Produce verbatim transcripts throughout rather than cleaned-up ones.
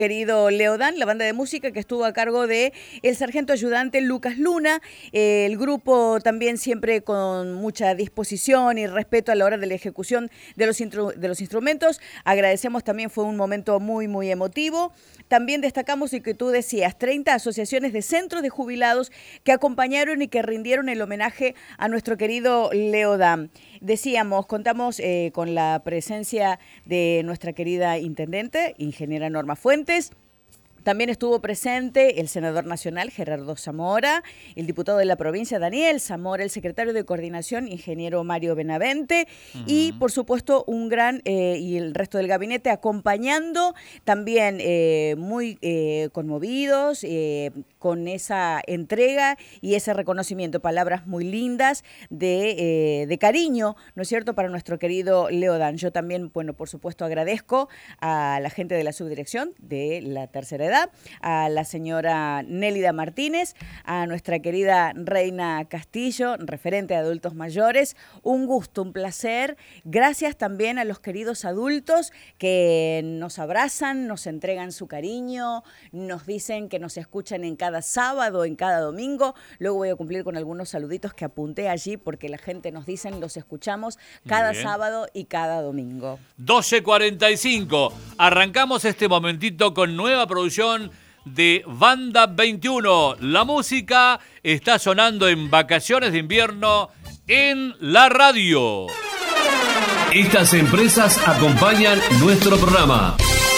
querido Leodán, la banda de música que estuvo a cargo de el sargento ayudante Lucas Luna, eh, el grupo también siempre con mucha disposición y respeto a la hora de la ejecución de los, intru- de los instrumentos. Agradecemos también, fue un momento muy, muy emotivo. También destacamos, y que tú decías, treinta asociaciones de centros de jubilados que acompañaron y que rindieron el homenaje a nuestro querido Leodán. Decíamos, contamos eh, con la presencia de nuestra querida intendente, ingeniera Norma Fuentes. También estuvo presente el senador nacional Gerardo Zamora, el diputado de la provincia Daniel Zamora, el secretario de coordinación ingeniero Mario Benavente, uh-huh. y por supuesto un gran eh, y el resto del gabinete acompañando, también eh, muy eh, conmovidos eh, con esa entrega y ese reconocimiento, palabras muy lindas de, eh, de cariño, ¿no es cierto?, para nuestro querido Leodán. Yo también, bueno, por supuesto agradezco a la gente de la subdirección de la tercera edad, a la señora Nélida Martínez, a nuestra querida Reina Castillo, referente de adultos mayores. Un gusto, un placer. Gracias también a los queridos adultos que nos abrazan, nos entregan su cariño, nos dicen que nos escuchan en cada sábado, en cada domingo. Luego voy a cumplir con algunos saluditos que apunté allí porque la gente nos dice, los escuchamos cada sábado y cada domingo. doce cuarenta y cinco. Arrancamos este momentito con nueva producción de Banda veintiuno. La música está sonando en vacaciones de invierno en la radio. Estas empresas acompañan nuestro programa.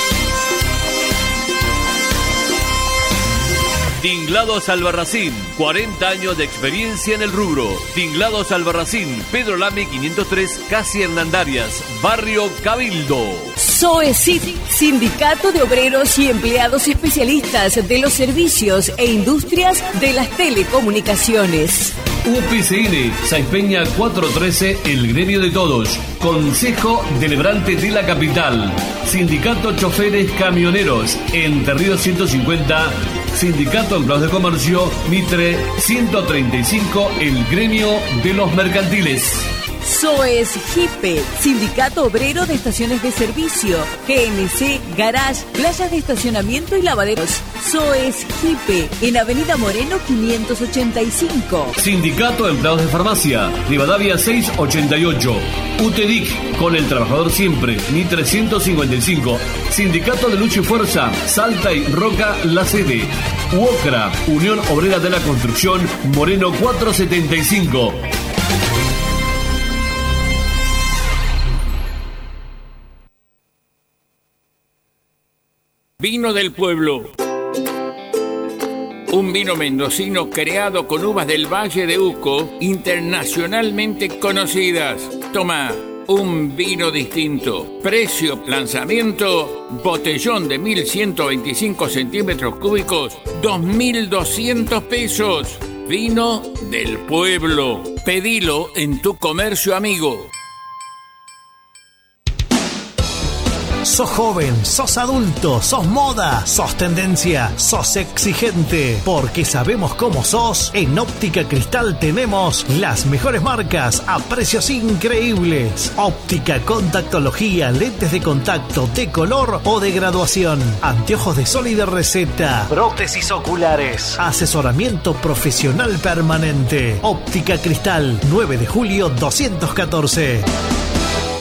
Tinglados Albarracín, cuarenta años de experiencia en el rubro. Tinglados Albarracín, Pedro Lame quinientos tres, casi Hernandarias, Barrio Cabildo. SOECIT, Sindicato de Obreros y Empleados Especialistas de los Servicios e Industrias de las Telecomunicaciones. U P C N, Saipeña cuatrocientos trece, el gremio de todos. Consejo Deliberante de la Capital. Sindicato Choferes Camioneros, Entre Ríos ciento cincuenta. Sindicato Empleados de Comercio, Mitre ciento treinta y cinco, el gremio de los mercantiles. SOESGIPE, Sindicato Obrero de Estaciones de Servicio, G N C, Garage, Playas de Estacionamiento y Lavaderos. SOESGIPE, en Avenida Moreno quinientos ochenta y cinco. Sindicato Empleados de Farmacia, Rivadavia seiscientos ochenta y ocho. UTEDIC, con el trabajador siempre, Mitre ciento cincuenta y cinco. Sindicato de Lucha y Fuerza, Salta y Roca, la sede. UOCRA, Unión Obrera de la Construcción, Moreno cuatrocientos setenta y cinco. Vino del Pueblo. Un vino mendocino creado con uvas del Valle de Uco, internacionalmente conocidas. Toma, un vino distinto. Precio, lanzamiento, botellón de mil ciento veinticinco centímetros cúbicos, dos mil doscientos pesos. Vino del Pueblo. Pedilo en tu comercio amigo. Sos joven, sos adulto, sos moda, sos tendencia, sos exigente. Porque sabemos cómo sos, en Óptica Cristal tenemos las mejores marcas a precios increíbles. Óptica Contactología, lentes de contacto de color o de graduación, anteojos de sol y de receta, prótesis oculares, asesoramiento profesional permanente. Óptica Cristal, nueve de julio doscientos catorce.